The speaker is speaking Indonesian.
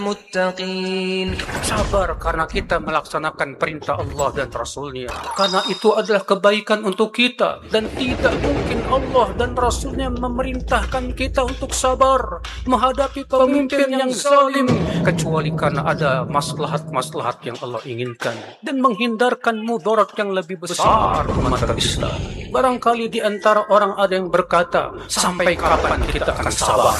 muttaqin. Sabar karena kita melaksanakan perintah Allah dan Rasul-Nya. Karena itu adalah kebaikan untuk kita. Dan tidak mungkin Allah dan Rasul-Nya memerintahkan kita untuk sabar menghadapi pemimpin yang zalim, kecuali karena ada maslahat-maslahat yang Allah inginkan dan menghindarkan mudarat yang lebih besar umat Islam. Barangkali di antara orang ada yang berkata, sampai kapan kita akan sabar?